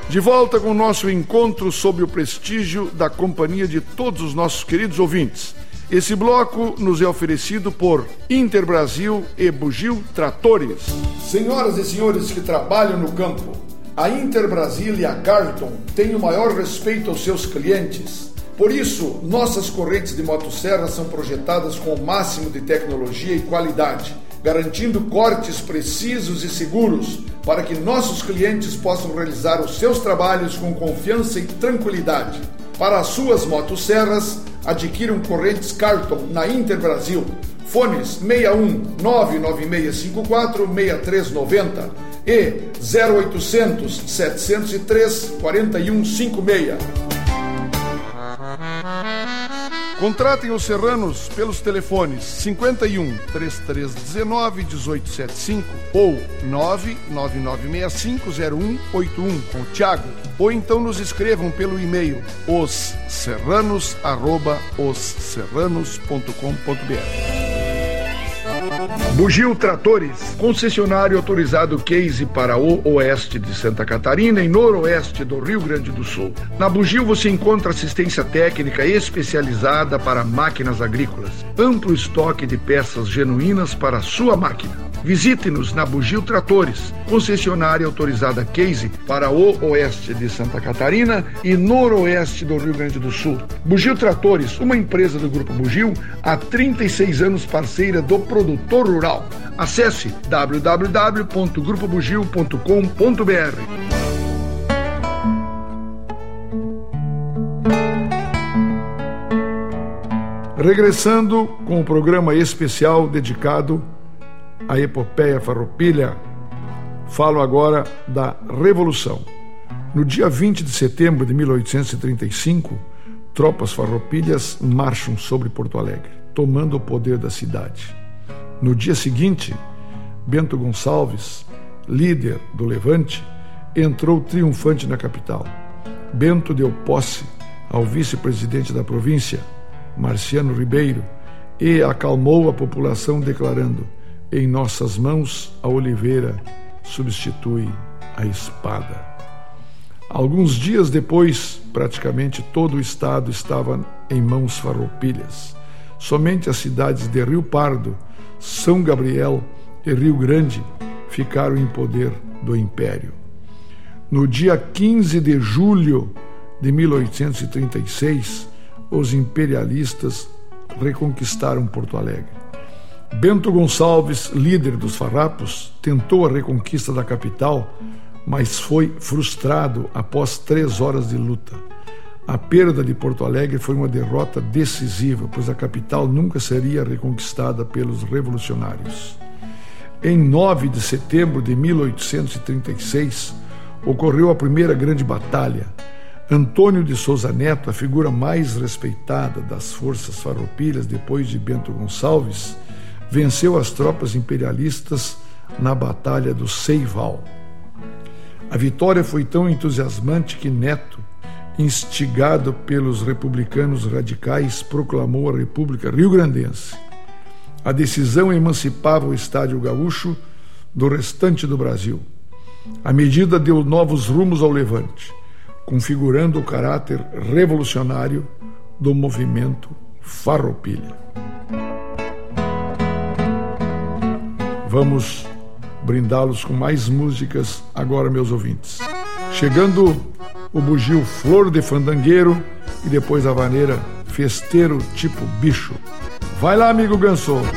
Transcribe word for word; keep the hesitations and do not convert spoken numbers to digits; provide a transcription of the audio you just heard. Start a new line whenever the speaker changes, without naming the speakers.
De volta com o nosso encontro sob o prestígio da companhia de todos os nossos queridos ouvintes. Esse bloco nos é oferecido por Interbrasil e Bugio Tratores. Senhoras e senhores que trabalham no campo, a Interbrasil e a Carlton têm o maior respeito aos seus clientes. Por isso, nossas correntes de motosserra são projetadas com o máximo de tecnologia e qualidade, garantindo cortes precisos e seguros para que nossos clientes possam realizar os seus trabalhos com confiança e tranquilidade. Para as suas motosserras, adquiram correntes Carlton na Interbrasil. Fones seis um nove nove seis cinco quatro seis três nove zero e zero oitocentos, setecentos e três, quarenta e um cinquenta e seis. Contratem os serranos pelos telefones cinquenta e um, trinta e três dezenove, dezoito setenta e cinco ou nove nove nove seis cinco zero um oito um com o Thiago, ou então nos escrevam pelo e-mail os serranos arroba os serranos ponto com ponto b r. Bugio Tratores, concessionário autorizado Case para o oeste de Santa Catarina e noroeste do Rio Grande do Sul. Na Bugio você encontra assistência técnica especializada para máquinas agrícolas, amplo estoque de peças genuínas para a sua máquina. Visite-nos na Bugio Tratores, concessionária autorizada Case para o oeste de Santa Catarina e noroeste do Rio Grande do Sul. Bugio Tratores, uma empresa do Grupo Bugio, há trinta e seis anos parceira do produtor rural. Acesse w w w ponto grupo bugio ponto com ponto b r. Regressando com o programa especial dedicado à epopeia farroupilha, falo agora da Revolução. No dia vinte de setembro de mil oitocentos e trinta e cinco, tropas farroupilhas marcham sobre Porto Alegre, tomando o poder da cidade. No dia seguinte, Bento Gonçalves, líder do Levante, entrou triunfante na capital. Bento deu posse ao vice-presidente da província, Marciano Ribeiro, e acalmou a população declarando: em nossas mãos a oliveira substitui a espada. Alguns dias depois, praticamente todo o estado estava em mãos farroupilhas. Somente as cidades de Rio Pardo, São Gabriel e Rio Grande ficaram em poder do Império. No dia quinze de julho de mil oitocentos e trinta e seis, os imperialistas reconquistaram Porto Alegre. Bento Gonçalves, líder dos farrapos, tentou a reconquista da capital, mas foi frustrado após três horas de luta. A perda de Porto Alegre foi uma derrota decisiva, pois a capital nunca seria reconquistada pelos revolucionários. Em nove de setembro de mil oitocentos e trinta e seis, ocorreu a primeira grande batalha. Antônio de Souza Neto, a figura mais respeitada das forças farroupilhas depois de Bento Gonçalves, venceu as tropas imperialistas na Batalha do Seival. A vitória foi tão entusiasmante que Neto, instigado pelos republicanos radicais, proclamou a República Rio-Grandense. A decisão emancipava o Estado gaúcho do restante do Brasil. A medida deu novos rumos ao Levante, configurando o caráter revolucionário do movimento farroupilha. Vamos brindá-los com mais músicas agora, meus ouvintes. Chegando o bugio Flor de Fandangueiro e depois a vaneira Festeiro Tipo Bicho. Vai lá, amigo Ganso!